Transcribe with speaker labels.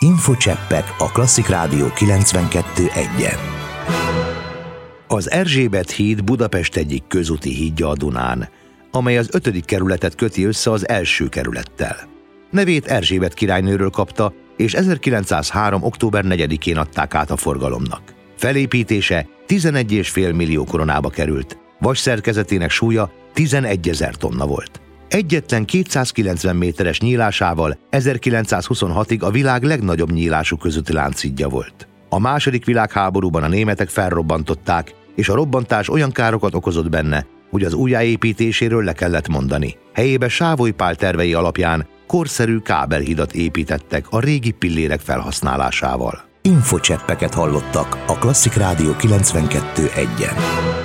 Speaker 1: Infocseppek a Klasszik Rádió 92.1-en. Az Erzsébet híd Budapest egyik közúti hídja a Dunán, amely az 5. kerületet köti össze az első kerülettel. Nevét Erzsébet királynőről kapta, és 1903. október 4-én adták át a forgalomnak. Felépítése 11,5 millió koronába került, vasszerkezetének súlya 11 000 tonna volt. Egyetlen 290 méteres nyílásával 1926-ig a világ legnagyobb nyílású közúti lánchídja volt. A második világháborúban a németek felrobbantották, és a robbantás olyan károkat okozott benne, hogy az újjáépítéséről le kellett mondani. Helyébe Sávoly Pál tervei alapján korszerű kábelhidat építettek a régi pillérek felhasználásával. Infocseppeket hallottak a Klasszik Rádió 92.1-en.